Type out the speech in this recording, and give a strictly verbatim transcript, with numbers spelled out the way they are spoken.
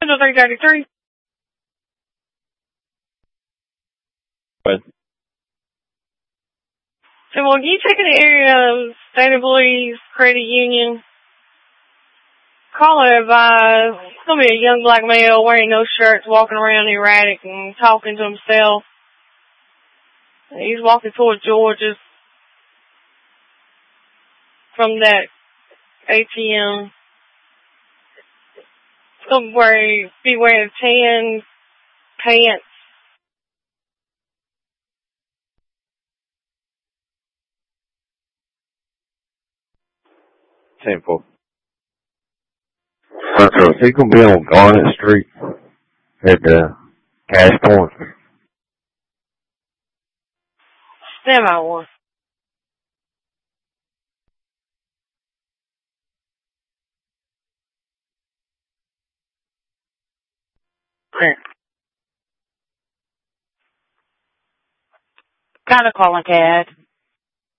Central three thirty-three. But So, well, you take the area of State Employees Credit Union. Caller advised, it's going to be a young black male wearing no shirts, walking around erratic and talking to himself. He's walking towards George's from that A T M. He's going to wear, be wearing tan pants. Temple. So is he going to be on Garnet Street at the Cash Point? Semi one. Kind of calling, Cat.